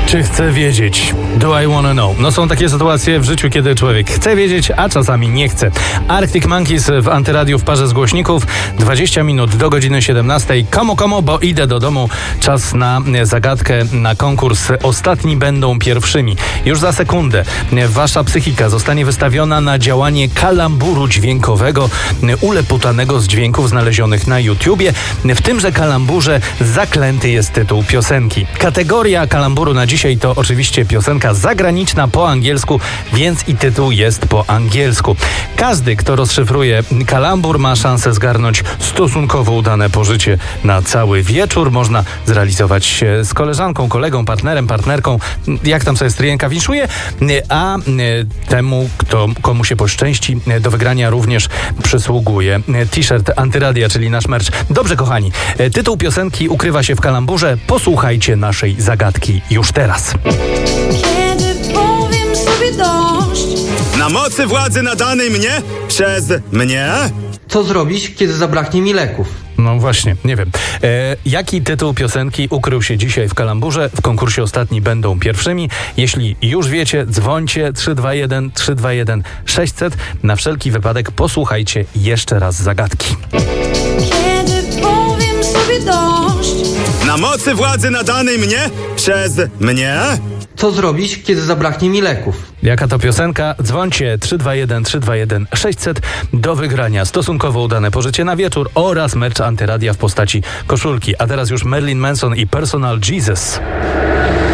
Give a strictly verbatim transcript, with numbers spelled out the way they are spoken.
Czy chcę wiedzieć? Do I wanna know? No są takie sytuacje w życiu, kiedy człowiek chce wiedzieć, a czasami nie chce. Arctic Monkeys w Antyradiu w parze z głośników. dwadzieścia minut do godziny siedemnastej. Komu, komu, bo idę do domu. Czas na zagadkę, na konkurs. Ostatni będą pierwszymi. Już za sekundę wasza psychika zostanie wystawiona na działanie kalamburu dźwiękowego, uleputanego z dźwięków znalezionych na YouTubie. W tymże kalamburze zaklęty jest tytuł piosenki. Kategoria kalamburu na dzisiaj to oczywiście piosenka zagraniczna po angielsku, więc i tytuł jest po angielsku. Każdy, kto rozszyfruje kalambur, ma szansę zgarnąć stosunkowo udane pożycie na cały wieczór. Można zrealizować się z koleżanką, kolegą, partnerem, partnerką, jak tam sobie stryjenka winszuje, a temu, kto, komu się poszczęści, do wygrania również przysługuje t-shirt Antyradia, czyli nasz merch. Dobrze, kochani, tytuł piosenki ukrywa się w kalamburze. Posłuchajcie naszej zagadki już teraz. Kiedy powiem sobie dość, Na mocy władzy nadanej mnie przez mnie. Co zrobić, kiedy zabraknie mi leków? No właśnie, nie wiem. E, jaki tytuł piosenki ukrył się dzisiaj w kalamburze? W konkursie ostatni będą pierwszymi. Jeśli już wiecie, dzwońcie trzy dwa jeden trzy dwa jeden sześćset. Na wszelki wypadek posłuchajcie jeszcze raz zagadki. kiedy powiem sobie dość, Na mocy władzy nadanej mnie przez mnie. Co zrobić, kiedy zabraknie mi leków? Jaka to piosenka? Dzwońcie trzy dwa jeden trzy dwa jeden sześćset. Do wygrania stosunkowo udane pożycie na wieczór oraz merch Antyradia w postaci koszulki. A teraz już Marilyn Manson i Personal Jesus.